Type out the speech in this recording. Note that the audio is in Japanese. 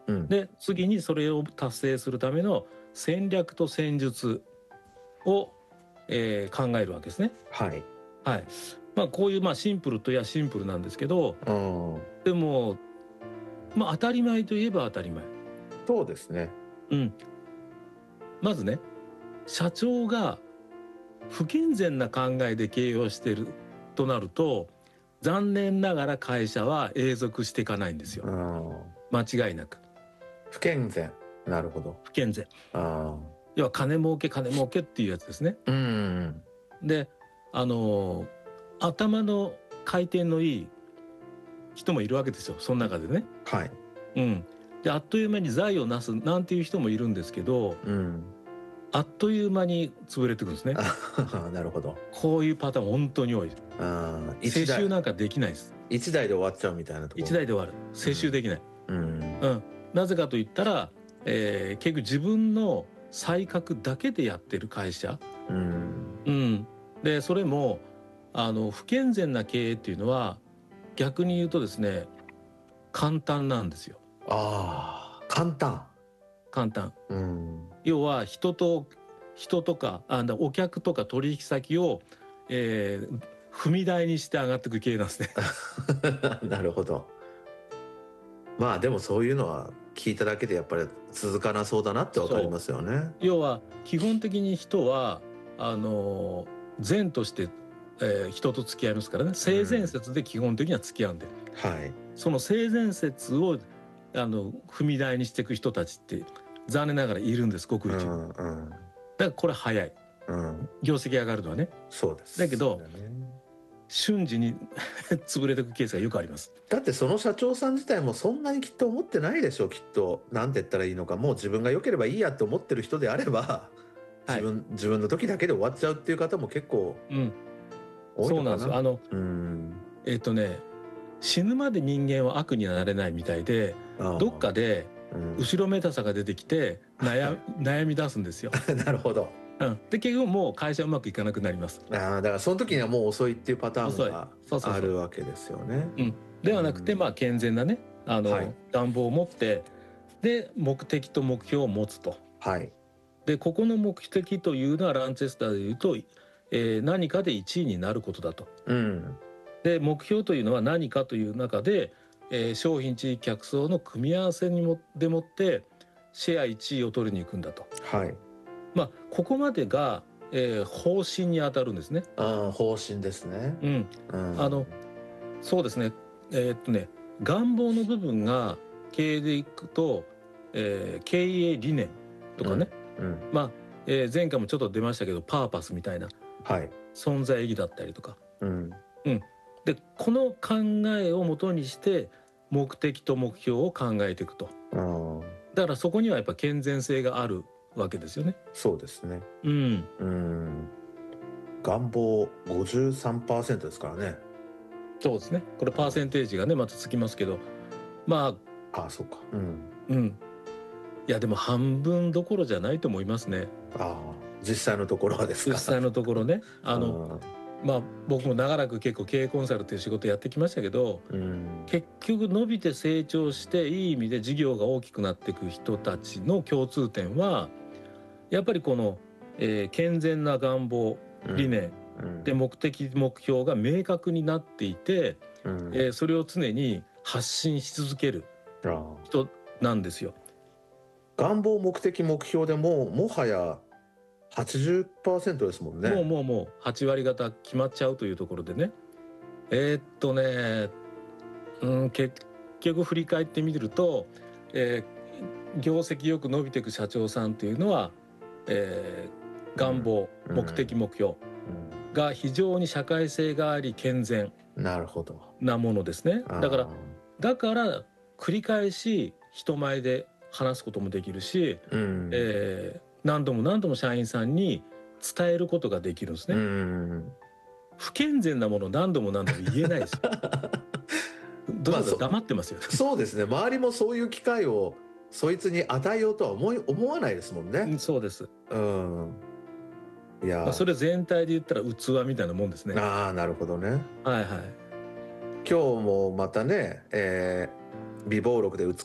うん、 で次にそれを達成するための戦略と戦術を、考えるわけですね。 はい。 はい。こういうシンプルといえばシンプルなんですけど、 うん、 でも当たり前といえば当たり前。 そうですね。 うん。まずね、社長が不健全な考えで経営をしているとなると、残念ながら会社は永続していかないんですよ。 うん、 間違いなく。 不健全。なるほど。 不健全。 あ要は金儲け金儲けっていうやつですね。 うん、 で、頭の回転のいい人もいるわけですよ。その中でね。 はい。 うん。で、あっという間に財を成すなんていう人もいるんですけど、 うん。 あっという間に潰れてくるんですね。 あなるほど。 こういうパターン本当に多い。世襲なんかできないです。 一台で終わっちゃうみたいなところ。 一台で終わる。世襲できない。 うん。 なぜかと言ったら、結局自分の才覚だけでやってる会社。 うん。 うん。で、それも不健全な経営っていうのは逆に言うとですね、簡単なんですよ。 ああ、簡単。 簡単。 うん。 要は人とかお客とか取引先を、踏み台にして上がっていく経営なんですね。 なるほど。まあでもそういうのは聞いただけでやっぱり続かなそうだなってわかりますよね。 要は基本的に人は善として、人と付き合いますからね。性善説で基本的には付き合うんで、 はい。 その性善説を踏み台にしていく人たちって残念ながらいるんです、ごく一部。 うんうんだからこれ早い。 うん。 業績上がるのはね。 そうです。 だけどね、 瞬時に潰れていくケースがよくあります。 だってその社長さん自体もそんなにきっと思ってないでしょう、きっと。なんて言ったらいいのか、もう自分が良ければいいやって思ってる人であれば、 はい。 自分の時だけで終わっちゃうっていう方も結構うん。 多いのかな。 そうなんですよ。死ぬまで人間は悪にはなれないみたいで、どっかで後ろめたさが出てきて悩み出すんですよ。 なるほど。 で結局もう会社うまくいかなくなります。 だからその時にはもう遅いっていうパターン遅い。 がそうあるわけですよね。 ではなくて健全なねはい、 願望を持ってで目的と目標を持つと。 はい。 でここの目的というのはランチェスターでいうと、何かで1位になることだと。 うん。 で目標というのは何かという中で、商品地域客層の組み合わせでもってシェア1位を取りに行くんだと。 はい。 ここまでが、方針に当たるんですね。 方針ですね。 そうですね。願望の部分が経営でいくと、経営理念とかね、前回もちょっと出ましたけどパーパスみたいな、存在意義だったりとか、でこの考えをもとにして目的と目標を考えていくと。だからそこにはやっぱ健全性があるわけですよね。 そうですね。願望 53% ですからね。 そうですね。これパーセンテージがねまたつきますけど、 そうか。 いやでも半分どころじゃないと思いますね。 実際のところはですか。 実際のところね。僕も長らく結構経営コンサルという仕事やってきましたけど、結局伸びて成長していい意味で事業が大きくなっていく人たちの共通点はやっぱりこの、健全な願望理念、で目的目標が明確になっていて、それを常に発信し続ける人なんですよ。 願望目的目標でもはや80% ですもんね。 もう8割方決まっちゃうというところでね。結局振り返ってみると、業績よく伸びていく社長さんというのは、願望、目的目標が非常に社会性があり健全なものですね。だから繰り返し人前で話すこともできるし、何度も社員さんに伝えることができるんですね。不健全なものを何度も言えないですよ。どうぞ黙ってますよ。 そうですね。周りもそういう機会をそいつに与えようとは思わないですもんね。 そうです。 いや、 それ全体で言ったら器みたいなもんですね。 なるほどね。 はいはい。 今日もまたね、備忘録で